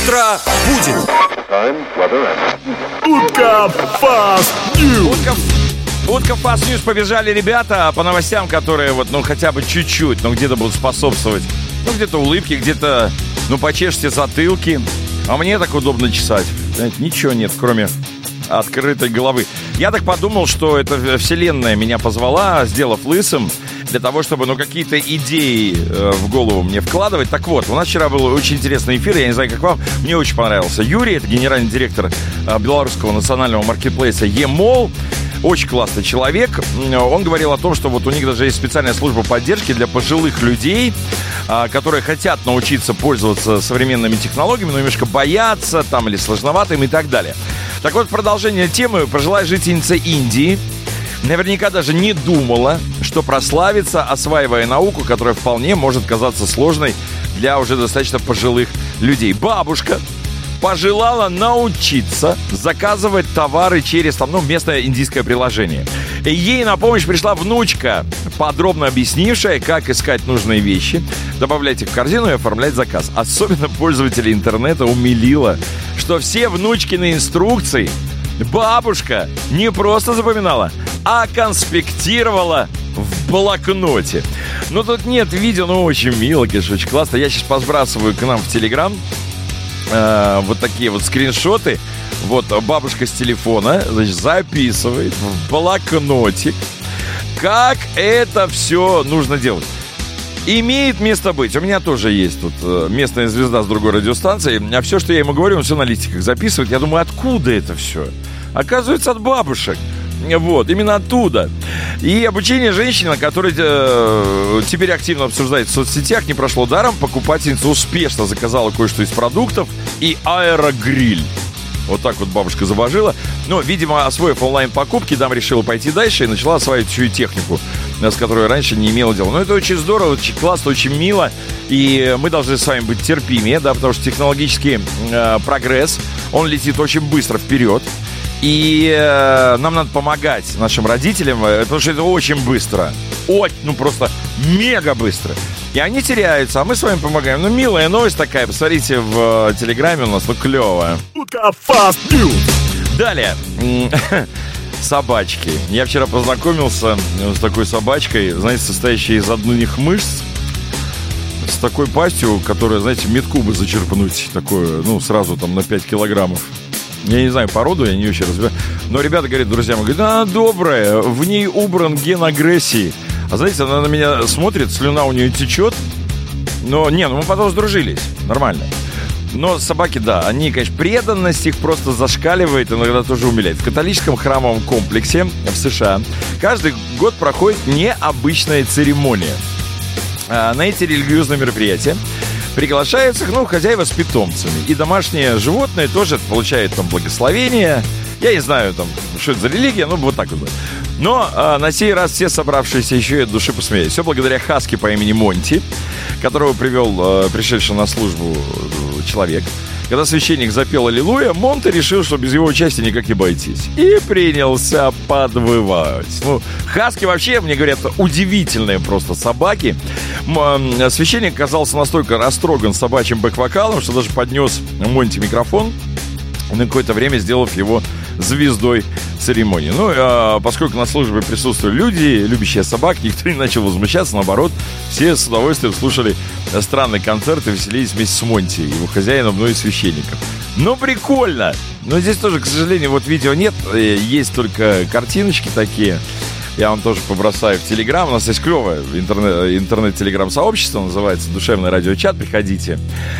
Утро будет. Утка Fast News. Утка Fast News. Побежали ребята по новостям, которые вот, хотя бы чуть-чуть, где-то будут способствовать. Где-то улыбки, где-то, почешьте затылки. А мне так удобно чесать. Знаете, ничего нет, кроме открытой головы. Я так подумал, что эта вселенная меня позвала, сделав лысым, для того, чтобы, какие-то идеи в голову мне вкладывать. Так вот, у нас вчера был очень интересный эфир, я не знаю, как вам, мне очень понравился. Юрий, это генеральный директор белорусского национального маркетплейса Емол. Очень классный человек. Он говорил о том, что вот у них даже есть специальная служба поддержки для пожилых людей, которые хотят научиться пользоваться современными технологиями, но немножко боятся или сложновато им и так далее. Так вот, продолжение темы. Пожилая жительница Индии наверняка даже не думала, что прославится, осваивая науку, которая вполне может казаться сложной для уже достаточно пожилых людей. Бабушка пожелала научиться заказывать товары через местное индийское приложение. И ей на помощь пришла внучка, подробно объяснившая, как искать нужные вещи, добавлять их в корзину и оформлять заказ. Особенно пользователей интернета умилило, что все внучкины инструкции бабушка не просто запоминала, а конспектировала в блокноте. Тут нет видео, очень мило, конечно, очень классно. Я сейчас посбрасываю к нам в Телеграм вот такие вот скриншоты. Вот бабушка с телефона, записывает в блокнотик, как это все нужно делать. Имеет место быть. У меня тоже есть тут местная звезда с другой радиостанции. А все, что я ему говорю, он все на листиках записывает. Я думаю, откуда это все? Оказывается, от бабушек. Вот, именно оттуда. И обучение женщины, которая теперь активно обсуждает в соцсетях, не прошло даром. Покупательница успешно заказала кое-что из продуктов и аэрогриль. Вот так вот бабушка забожила. Видимо, освоив онлайн-покупки, дама решила пойти дальше и начала осваивать всю технику, с которой раньше не имела дела. Это очень здорово, очень классно, очень мило. И мы должны с вами быть терпимее, потому что технологический прогресс, он летит очень быстро вперед. И нам надо помогать нашим родителям, потому что это очень быстро. Просто мега быстро. И они теряются, а мы с вами помогаем. Милая новость такая, посмотрите в Телеграме у нас, клевая. Утка Fast News. Далее. Собачки. Я вчера познакомился с такой собачкой, знаете, состоящей из одних мышц, с такой пастью, которая, знаете, метку бы зачерпнуть, такое, сразу на 5 килограммов. Я не знаю породу, я не очень разбираю. Но ребята говорят, друзья мои, говорят, она добрая, в ней убран ген агрессии. А знаете, она на меня смотрит, слюна у нее течет. Но, мы потом сдружились, нормально. Но собаки, да, они, конечно, преданность их просто зашкаливает, иногда тоже умиляет. В католическом храмовом комплексе в США каждый год проходит необычная церемония. На эти религиозные мероприятия приглашаются, хозяева с питомцами. И домашние животные тоже получают благословение. Я не знаю, что это за религия, вот так вот. Но на сей раз все собравшиеся еще и от души посмеялись. Все благодаря хаски по имени Монти, которого привел пришедший на службу человек. Когда священник запел «Аллилуйя», Монти решил, что без его участия никак не обойтись. И принялся подвывать. Хаски вообще, мне говорят, удивительные просто собаки. Священник оказался настолько растроган собачьим бэк-вокалом, что даже поднес Монти микрофон, на какое-то время сделав его звездой церемонии. Поскольку на службе присутствовали люди, любящие собак, никто не начал возмущаться, наоборот, все с удовольствием слушали странный концерт и веселились вместе с Монти, его хозяином, и священником. Прикольно! Но здесь тоже, к сожалению, видео нет, есть только картиночки такие. Я вам тоже побросаю в Телеграм. У нас есть клевое интернет-телеграм-сообщество, называется «Душевный радиочат», приходите.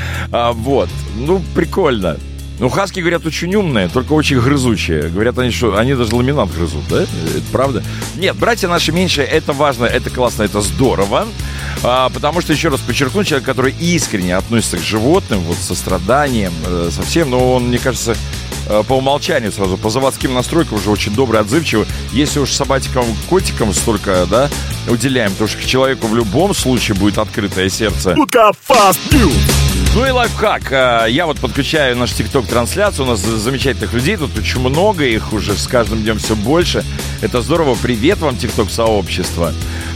Прикольно. Хаски, говорят, очень умные, только очень грызучие. Говорят, они даже ламинат грызут, да? Это правда? Нет, братья наши меньшие, это важно, это классно, это здорово. Потому что, еще раз подчеркну, человек, который искренне относится к животным, со состраданием, совсем, он, мне кажется, по умолчанию сразу, по заводским настройкам уже очень добрый, отзывчивый. Если уж собачкам, котикам столько, уделяем, потому что к человеку в любом случае будет открытое сердце. Утка Fast News. И лайфхак. Я подключаю наш ТикТок-трансляцию. У нас замечательных людей. Тут очень много. Их уже с каждым днем все больше. Это здорово. Привет вам, ТикТок-сообщество.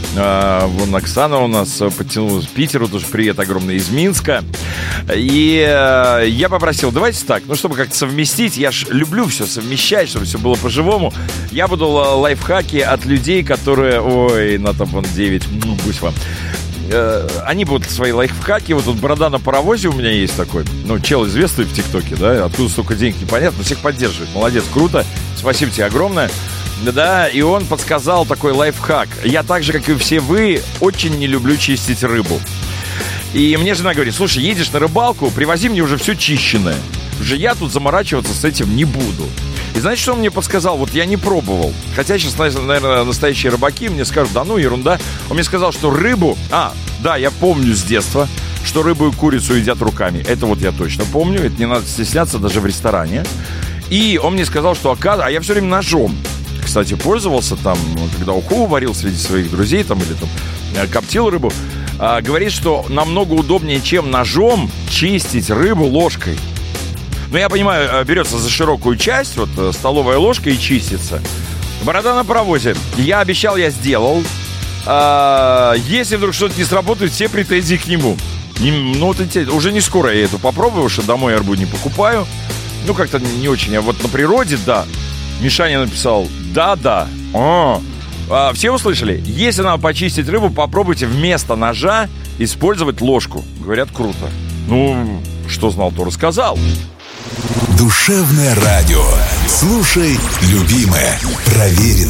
Вон Оксана у нас подтянулась в Питеру, тоже привет огромный из Минска. И я попросил, давайте так, ну, чтобы как-то совместить, я ж люблю все совмещать, чтобы все было по-живому. Я буду лайфхаки от людей, которые... Ой, на топ 9, пусть вам. Они будут свои лайфхаки. Вот тут борода на паровозе у меня есть такой. Ну, чел известный в ТикТоке, да? Откуда столько денег, непонятно. Всех поддерживает. Молодец, круто. Спасибо тебе огромное. Да, и он подсказал такой лайфхак. Я так же, как и все вы, очень не люблю чистить рыбу. И мне жена говорит, слушай, едешь на рыбалку, привози мне уже все чищенное. Уже я тут заморачиваться с этим не буду. И знаете, что он мне подсказал? Вот я не пробовал. Хотя сейчас, наверное, настоящие рыбаки мне скажут, да ну, ерунда. Он мне сказал, что рыбу... да, я помню с детства, что рыбу и курицу едят руками. Это вот я точно помню. Это не надо стесняться даже в ресторане. И он мне сказал, что оказывается... А я все время ножом, кстати, пользовался там, когда уху варил среди своих друзей там, или там коптил рыбу. Говорит, что намного удобнее, чем ножом, чистить рыбу ложкой. Ну, я понимаю, берется за широкую часть, вот столовая ложка и чистится. Борода на паровозе. Я обещал, я сделал. Если вдруг что-то не сработает, все претензии к нему. Ну, вот уже не скоро я это попробую, потому что домой я рыбу не покупаю. Ну, как-то не очень. А вот на природе, да. Мишаня написал, да. Все услышали? Если надо почистить рыбу, попробуйте вместо ножа использовать ложку. Говорят, круто. Ну, что знал, то рассказал. Душевное радио. Слушай, любимое, проверено.